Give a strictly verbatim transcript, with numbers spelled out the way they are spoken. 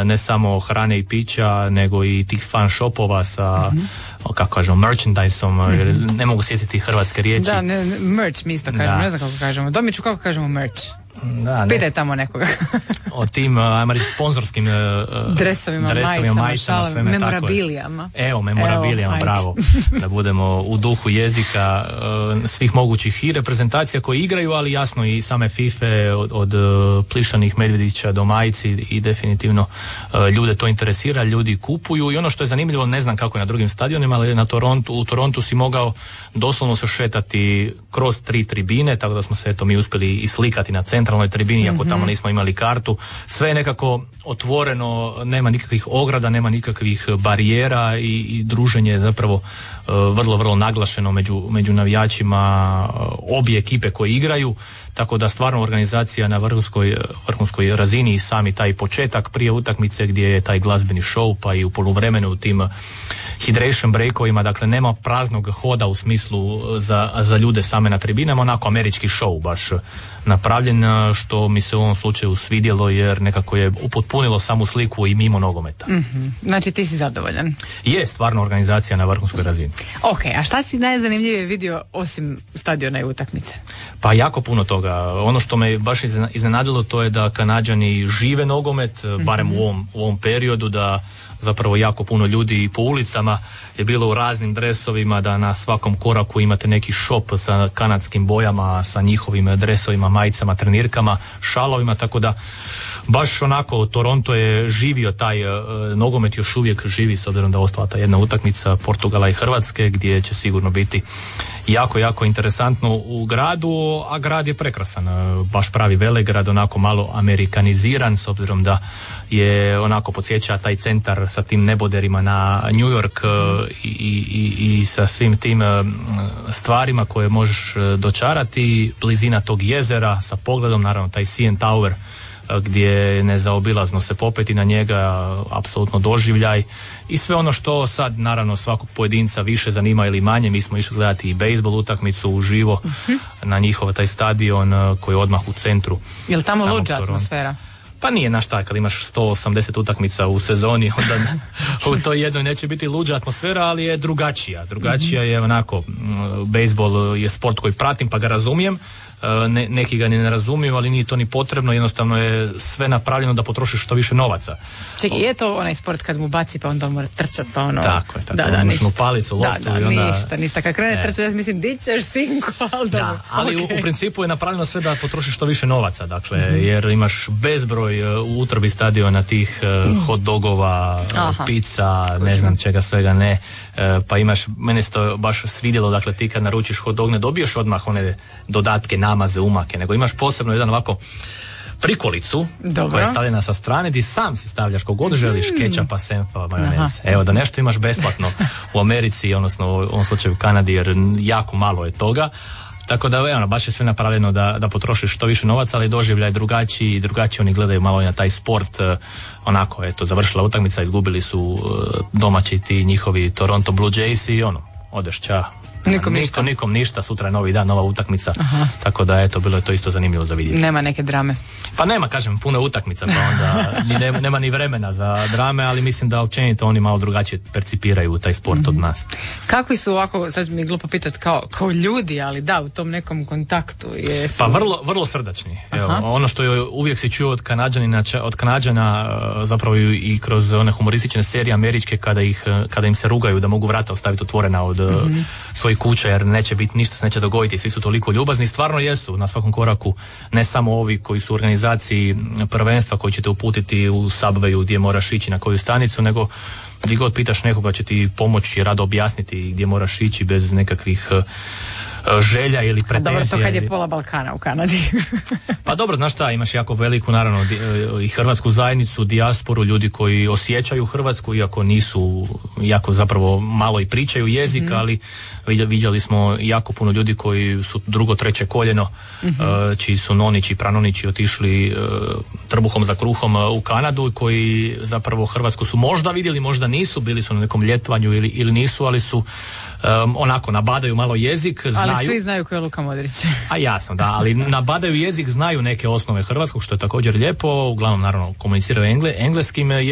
ne samo hrane i pića, nego i tih fan shopova sa, mm-hmm. kako kažemo, merchandiseom, mm-hmm. ne mogu sjetiti hrvatske riječi. Da, ne, merch mi isto kažemo, da. Ne znam kako kažemo. Domiću, kako kažemo merch? Da, ne. Pitaj tamo nekoga. O tim, ajmo reći, sponzorskim uh, dresovima, dresovima majicama, majicama, šalama, memorabilijama. Evo, memorabilijama, Evo, bravo. Da budemo u duhu jezika uh, svih mogućih i reprezentacija koji igraju, ali jasno i same FIFA od, od uh, plišanih medvjedića do majici i definitivno uh, ljude to interesira, ljudi kupuju i ono što je zanimljivo, ne znam kako je na drugim stadionima, ali na Torontu, u Torontu si mogao doslovno se šetati kroz tri tribine, tako da smo se eto mi uspjeli i slikati na centralnoj tribini, mm-hmm. ako tamo nismo imali kartu. Sve je nekako otvoreno, nema nikakvih ograda, nema nikakvih barijera i, i druženje je zapravo uh, vrlo, vrlo naglašeno među, među navijačima uh, obje ekipe koje igraju, tako da stvarno organizacija na vrhunskoj, vrhunskoj razini i sami taj početak prije utakmice gdje je taj glazbeni show, pa i u poluvremenu u tim hydration breakovima, dakle nema praznog hoda u smislu za, za ljude same na tribinama, onako američki show baš napravljen, što mi se u ovom slučaju svidjelo jer nekako je upotpunilo samu sliku i mimo nogometa. Mm-hmm. Znači ti si zadovoljan? Je, stvarno organizacija na vrhunskoj razini. Ok, a šta si najzanimljivije vidio osim stadiona i utakmice? Pa jako puno toga. Ono što me baš iznenadilo to je da Kanađani žive nogomet, mm-hmm. barem u ovom, u ovom periodu, da zapravo jako puno ljudi po ulicama je bilo u raznim dresovima, da na svakom koraku imate neki shop sa kanadskim bojama, sa njihovim dresovima, majicama, trenirkama, šalovima, tako da baš onako Toronto je živio taj uh, nogomet, još uvijek živi s obzirom da je ostala ta jedna utakmica Portugala i Hrvatske gdje će sigurno biti jako, jako interesantno u gradu, a grad je prekrasan, uh, baš pravi velegrad, onako malo amerikaniziran s obzirom da je onako podsjeća taj centar sa tim neboderima na New York uh, i, i, i sa svim tim uh, stvarima koje možeš uh, dočarati, blizina tog jezera sa pogledom, naravno taj C N Tower gdje je nezaobilazno se popeti na njega, apsolutno doživljaj i sve ono što sad naravno svakog pojedinca više zanima ili manje. Mi smo išli gledati i bejsbol utakmicu uživo uh-huh. na njihov taj stadion koji je odmah u centru. Je li tamo luđa atmosfera? Pa nije, naš taj, kad imaš sto osamdeset utakmica u sezoni, onda u toj jednoj neće biti luđa atmosfera, ali je drugačija. Drugačija je onako, bejsbol je sport koji pratim pa ga razumijem, ne, neki ga ni ne razumiju, ali nije to ni potrebno, jednostavno je sve napravljeno da potrošiš što više novaca. Čekaj, je to onaj sport kad mu baci pa onda mora trčati pa ono... Tako je, tako da, da, ništa. Palicu, loptu, da, da, i onda... ništa, ništa, kad krene trčati, ja mislim, di ćeš sinko, ali da, da, ali okay. u, u principu je napravljeno sve da potrošiš što više novaca, dakle, mm-hmm. jer imaš bezbroj u utrobi stadiona tih uh, hot dogova, Aha. pizza, Kužno. ne znam čega svega ne, uh, pa imaš, meni se to baš svidjelo, dakle, ti kad naručiš hot dog ne dobiješ odmah one dodatke, namaze, umake, nego imaš posebno jedan ovako prikolicu Dobro. koja je stavljena sa strane gdje sam si stavljaš kogod želiš, kečapa, senfa, majonez. Evo, da nešto imaš besplatno u Americi, odnosno u ovom slučaju u Kanadi, jer jako malo je toga. Tako da, evo, baš je sve napravljeno da, da potrošiš što više novaca, ali doživljaj drugačiji i drugačiji, oni gledaju malo na taj sport, onako, eto, završila utakmica, izgubili su domaći ti njihovi Toronto Blue Jays i ono, odeš ča. Nikom ništa. ništa. Nikom ništa, sutra je novi dan, nova utakmica. Aha. Tako da eto, bilo je to isto zanimljivo za vidjeti. Nema neke drame. Pa nema, kažem, puno utakmica, pa onda ni nema, nema ni vremena za drame, ali mislim da općenito oni malo drugačije percipiraju taj sport mm-hmm. od nas. Kakvi su ovako, sad mi je glupo pitati, kao, kao ljudi, ali da, u tom nekom kontaktu jesu... Pa vrlo, vrlo srdačni. Evo, ono što je uvijek si čuo od Kanađana, od Kanađana zapravo i kroz one humoristične serije američke kada, ih, kada im se rugaju da mogu vrata ostaviti otvorena od mm-hmm. svojih kuća jer neće biti ništa, se neće dogoditi, svi su toliko ljubazni, stvarno jesu na svakom koraku, ne samo ovi koji su u organizaciji prvenstva koji će te uputiti u Subwayu gdje moraš ići na koju stanicu, nego gdje god pitaš nekoga će ti pomoći, rado objasniti gdje moraš ići bez nekakvih uh, želja ili pretenzija. Dobro, to kad je pola Balkana u Kanadi. Pa dobro, znaš šta, imaš jako veliku, naravno, i hrvatsku zajednicu, dijasporu, ljudi koji osjećaju Hrvatsku, iako nisu, iako zapravo malo i pričaju jezik, mm-hmm. ali vidjeli smo jako puno ljudi koji su drugo, treće koljeno, mm-hmm. uh, čiji su nonići, pranonići otišli uh, trbuhom za kruhom uh, u Kanadu, koji zapravo Hrvatsku su možda vidjeli, možda nisu, bili su na nekom ljetovanju ili, ili nisu, ali su Um, onako nabadaju malo jezik, znaju. Ali svi znaju ko je Luka Modrić. A jasno, da, ali nabadaju jezik, znaju neke osnove hrvatskog, što je također lijepo, uglavnom naravno komuniciraju engle, engleskim